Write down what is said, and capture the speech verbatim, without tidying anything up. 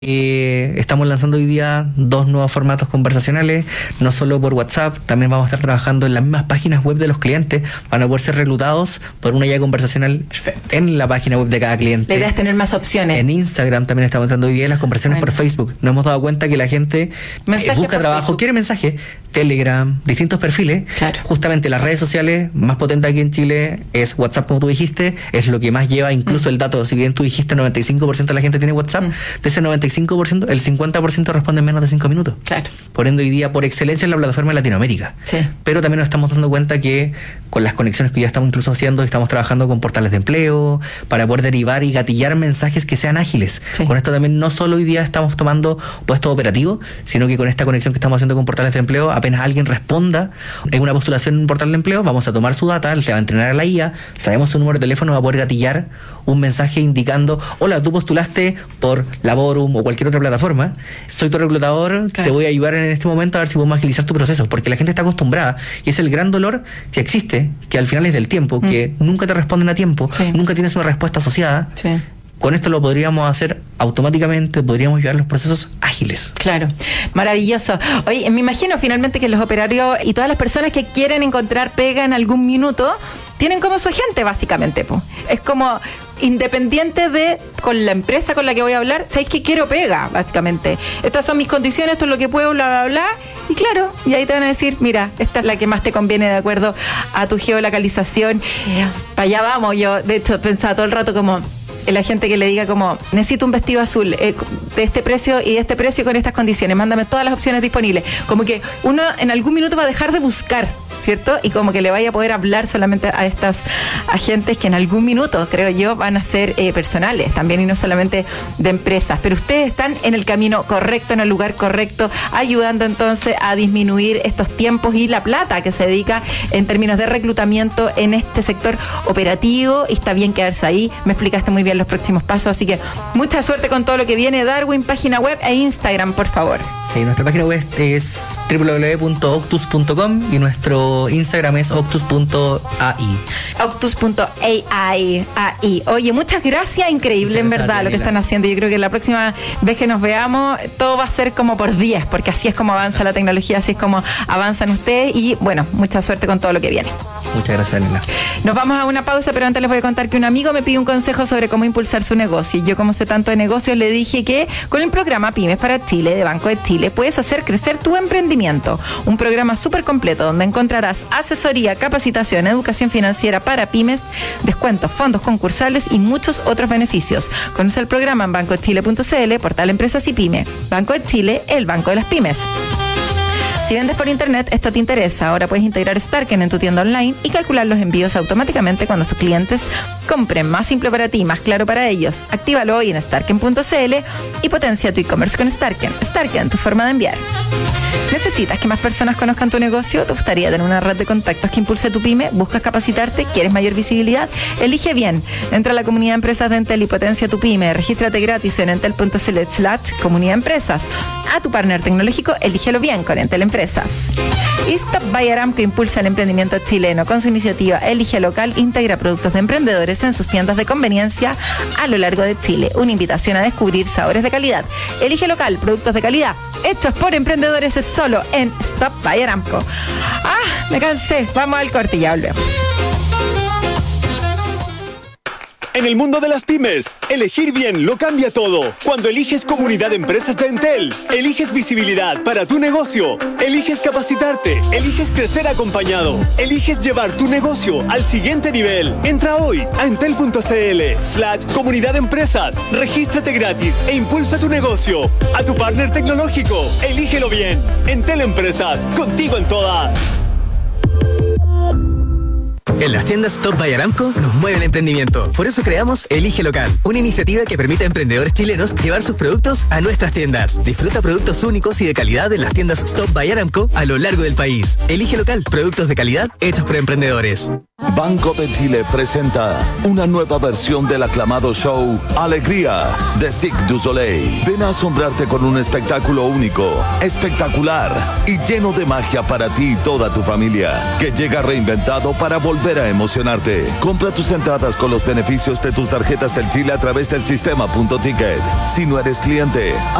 Eh, estamos lanzando hoy día dos nuevos formatos conversacionales, no solo por WhatsApp, también vamos a estar trabajando en las mismas páginas web de los clientes, van a poder ser reclutados por una guía conversacional en la página web de cada cliente. La idea es tener más opciones. En Instagram también estamos entrando hoy día las conversaciones bueno. por Facebook. Nos hemos dado cuenta que la gente eh, busca trabajo, Facebook. Quiere mensaje, Telegram, distintos perfiles. Claro. Justamente las redes sociales más potentes aquí en Chile es WhatsApp, como tú dijiste, es lo que más lleva, incluso mm. el dato, si bien tú dijiste noventa y cinco por ciento de la gente tiene WhatsApp, mm. de ese noventa y cinco por ciento, el cincuenta por ciento responde en menos de cinco minutos. Claro. Por ende, hoy día, por excelencia, es la plataforma de Latinoamérica. Sí. Pero también nos estamos dando cuenta que con las conexiones que ya estamos incluso haciendo, estamos trabajando con portales de empleo para poder derivar y gatillar mensajes que sean ágiles. Sí. Con esto también no solo hoy día estamos tomando puestos operativos, sino que con esta conexión que estamos haciendo con portales de empleo, apenas alguien responda en una postulación en un portal de empleo, vamos a tomar su data, se va a entrenar a la I A, sabemos su número de teléfono, va a poder gatillar un mensaje indicando: hola, tú postulaste por Laborum o cualquier otra plataforma, soy tu reclutador, claro. te voy a ayudar en este momento a ver si podemos agilizar tu proceso, porque la gente está acostumbrada, y es el gran dolor que existe, que al final es del tiempo, mm. que nunca te responden a tiempo, sí. nunca tienes una respuesta asociada. Sí. Con esto lo podríamos hacer automáticamente, podríamos llevar los procesos ágiles. Claro, maravilloso. Oye, me imagino finalmente que los operarios y todas las personas que quieren encontrar pega en algún minuto tienen como su agente, básicamente. Po. Es como independiente de con la empresa con la que voy a hablar, sabéis que quiero pega, básicamente. Estas son mis condiciones, esto es lo que puedo, bla, bla, bla. Y claro, y ahí te van a decir, mira, esta es la que más te conviene de acuerdo a tu geolocalización. Para allá vamos. Yo, de hecho, pensaba todo el rato como la gente que le diga como, necesito un vestido azul eh, de este precio y de este precio con estas condiciones, mándame todas las opciones disponibles. Como que uno en algún minuto va a dejar de buscar, ¿cierto? Y como que le vaya a poder hablar solamente a estas agentes que en algún minuto, creo yo, van a ser eh, personales también y no solamente de empresas. Pero ustedes están en el camino correcto, en el lugar correcto, ayudando entonces a disminuir estos tiempos y la plata que se dedica en términos de reclutamiento en este sector operativo, y está bien quedarse ahí. Me explicaste muy bien los próximos pasos, así que mucha suerte con todo lo que viene. Darwin, página web e Instagram, por favor. Sí, nuestra página web es doble u doble u doble u punto octus punto com y nuestro Instagram es octus punto a i. octus punto a i. Oye, muchas gracias, increíble muchas en verdad gracias, lo que están haciendo. Yo creo que la próxima vez que nos veamos todo va a ser como por diez, porque así es como avanza la tecnología, así es como avanzan ustedes, y bueno, mucha suerte con todo lo que viene. Muchas gracias, Daniela. Nos vamos a una pausa, pero antes les voy a contar que un amigo me pidió un consejo sobre cómo impulsar su negocio. Yo, como sé tanto de negocios, le dije que con el programa Pymes para Chile de Banco de Chile puedes hacer crecer tu emprendimiento. Un programa súper completo donde encontrarás asesoría, capacitación, educación financiera para pymes, descuentos, fondos concursales y muchos otros beneficios. Conoce el programa en banco de chile punto c l, portal Empresas y Pyme. Banco de Chile, el banco de las pymes. Si vendes por internet, esto te interesa. Ahora puedes integrar Starken en tu tienda online y calcular los envíos automáticamente cuando tus clientes compren. Más simple para ti, más claro para ellos. Actívalo hoy en starken punto c l y potencia tu e-commerce con Starken. Starken, tu forma de enviar. ¿Necesitas que más personas conozcan tu negocio? ¿Te gustaría tener una red de contactos que impulse tu pyme? ¿Buscas capacitarte? ¿Quieres mayor visibilidad? Elige bien. Entra a la comunidad de empresas de Entel y potencia tu pyme. Regístrate gratis en entel punto c l slash comunidad empresas. A tu partner tecnológico, elígelo bien con Entel Empresas. Y Stop by Aramco impulsa el emprendimiento chileno. Con su iniciativa Elige Local, integra productos de emprendedores en sus tiendas de conveniencia a lo largo de Chile. Una invitación a descubrir sabores de calidad. Elige Local, productos de calidad hechos por emprendedores, es solo en Stop by Aramco. Ah, me cansé. Vamos al corte y ya volvemos. En el mundo de las pymes, elegir bien lo cambia todo. Cuando eliges Comunidad de Empresas de Entel, eliges visibilidad para tu negocio, eliges capacitarte, eliges crecer acompañado, eliges llevar tu negocio al siguiente nivel. Entra hoy a entel punto c l slash comunidad de empresas, regístrate gratis e impulsa tu negocio. A tu partner tecnológico, elígelo bien. Entel Empresas, contigo en todas. En las tiendas Stop by Aramco nos mueve el emprendimiento. Por eso creamos Elige Local, una iniciativa que permite a emprendedores chilenos llevar sus productos a nuestras tiendas. Disfruta productos únicos y de calidad en las tiendas Stop by Aramco a lo largo del país. Elige Local, productos de calidad hechos por emprendedores. Banco de Chile presenta una nueva versión del aclamado show Alegría de Cirque du Soleil. Ven a asombrarte con un espectáculo único, espectacular y lleno de magia para ti y toda tu familia, que llega reinventado para volver volver a emocionarte. Compra tus entradas con los beneficios de tus tarjetas del Chile a través del sistema Punto Ticket. Si no eres cliente,